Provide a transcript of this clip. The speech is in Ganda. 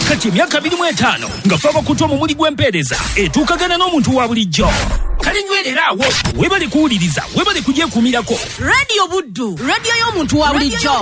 kati emyaka 25 nga faba kutwa mu muli gw'empeereza etuukagana n'omuntu wa bulijjo. Kale nywereraawo webale kuwuliriza webale kugyekuumirako. Radio Buddu, radio y'omuntu wa bulijjo.